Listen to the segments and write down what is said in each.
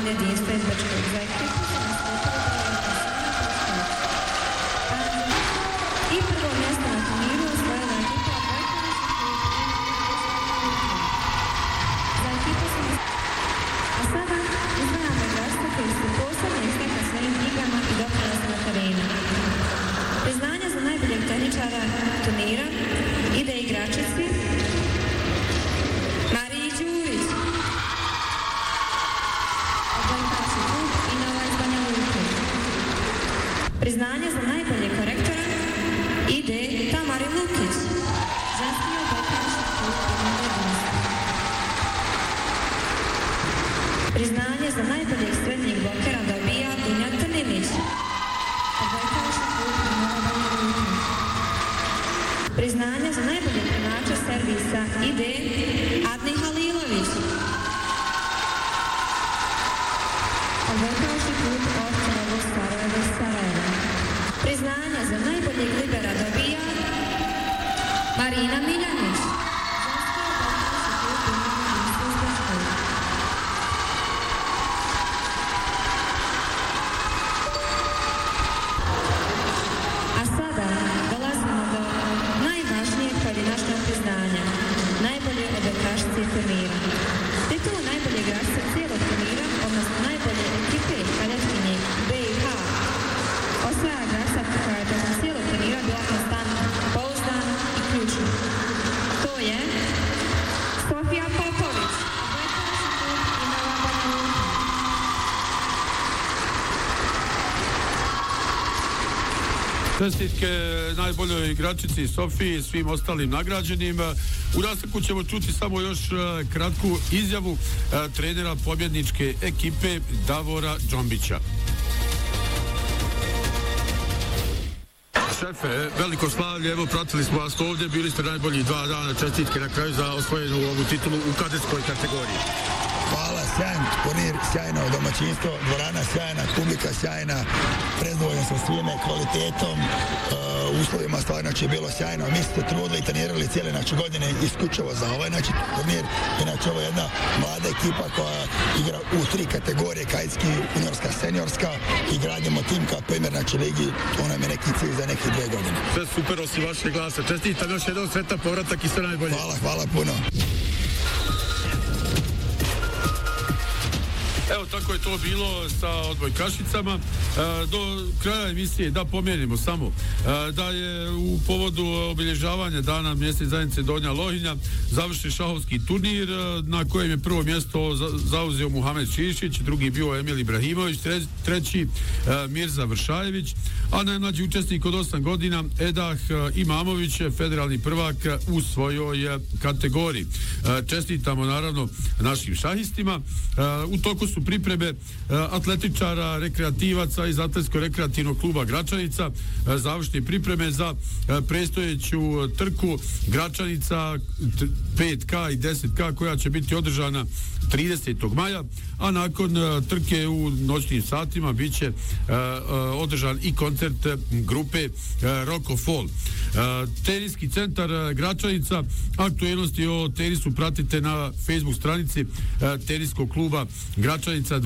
Mladen jedinstva iz Brčkog. Za ekipu se i prvo mjesto na turniru osvojila ekipa za ekipu se a sada izdvajamo igrače koji su posebno istakli svojim igrama i doprinosom na terenu. Priznanje za najboljeg tehničara turnira ide igračici Mariji Đurić, odbojkaši klub i Nova iz Banja Luke. Priznanje za najboljeg korektora ide Tamari Lukić, ženski odbojkaši klub i Nova jedinstva. Priznanje za najboljeg srednjeg blokera dobija Dunja Trnilić, odbojkaši klub i Nova Banja Luke. Priznanje za najboljeg primača servisa ide Adni Halilović, odbojkaši klub Ovčarovo Sarajevo iz Sarajeva. Priznanje za najboljeg libera dobija Marina Miljanić, a sada dolazimo do najvažnijeg pojedinačnog priznanja, najbolje odbojkašice turnira. Titulu najbolje igračice cijelog turnira, odnosno najbolje ekipe kadetkinje BiH, osvaja igračica koja je tokom cijelog turnira bila konstantna, pouzdana i ključna. To je Sofija Popović, odbojkaši klub i Nova Banja Luka. Čestitke najboljoj igračici Sofiji i svim ostalim nagrađenima. U nastavku ćemo čuti samo još kratku izjavu trenera pobjedničke ekipe Davora Džombića. Šefe, veliko slavlje, evo pratili smo vas ovdje, bili ste najbolji 2 dana, čestitke na kraju za osvojenu ovu titulu u kadetskoj kategoriji. Hvala, sjajan turnir, sjajno domaćinstvo, dvorana sjajna, publika sjajna, prezadovoljan sam svime, kvalitetom, uslovima stvarno je bilo sjajno. Mi ste trudili i trenirali cijele godine isključivo za ovaj turnir. Inače ovo je jedna mlada ekipa koja igra u 3 kategorije, kadetski, juniorska, seniorska i gradimo tim kao primjer ligi, to nam je neki cilj za neke 2 godine. Sve super osim vaše glasa. Čestitam još jedan sretan povratak i sve najbolje. Hvala puno. Evo, tako je to bilo sa odbojkašicama. Do kraja emisije da pomenimo samo da je u povodu obilježavanja dana mjesne zajednice Donja Lohinja završen šahovski turnir na kojem je prvo mjesto zauzeo Muhamed Šišić, drugi bio Emil Ibrahimović, treći Mirza Vršajević, a najmlađi učesnik od 8 godina Edah Imamović, federalni prvak u svojoj kategoriji. Čestitamo naravno našim šahistima. U toku su pripreme atletičara, rekreativaca iz atletsko-rekreativnog kluba Gračanica, završne pripreme za predstojeću trku Gračanica 5K i 10K koja će biti održana 30. maja, a nakon trke u noćnim satima bit će održan i koncert grupe Rocco Fall. Teniski centar Gračanica, aktuelnosti o tenisu pratite na Facebook stranici teniskog kluba Gračanica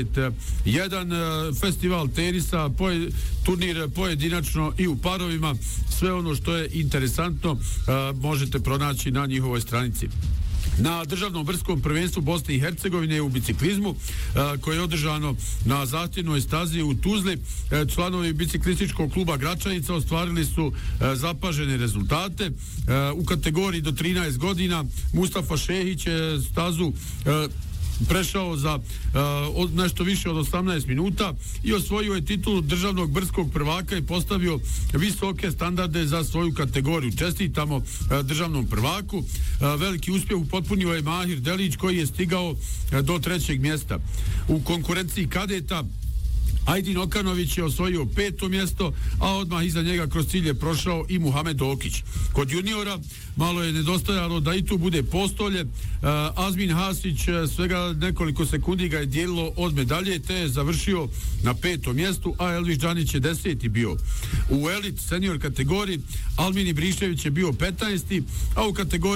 21, festival tenisa, turnir pojedinačno i u parovima, sve ono što je interesantno možete pronaći na njihovoj stranici. Na državnom brskom prvenstvu Bosne i Hercegovine u biciklizmu koje je održano na zahtjevnoj stazi u Tuzli, članovi biciklističkog kluba Gračanica ostvarili su zapažene rezultate. U kategoriji do 13 godina Mustafa Šehić je stazu prešao za nešto više od 18 minuta i osvojio je titulu državnog brdskog prvaka i postavio visoke standarde za svoju kategoriju. Čestitamo državnom prvaku. Veliki uspjeh upotpunio je Mahir Delić koji je stigao do 3. mjesta. U konkurenciji kadeta Ajdin Okanović je osvojio 5. mjesto, a odmah iza njega kroz cilj je prošao i Muhamed Okić. Kod juniora malo je nedostajalo da i tu bude postolje. Azmin Hasić svega nekoliko sekundi ga je dijelilo od medalje, te je završio na 5. mjestu, a Elviš Đanić je 10. bio. U elit senior kategoriji Almin Ibrišević je bio 15. a u kategoriji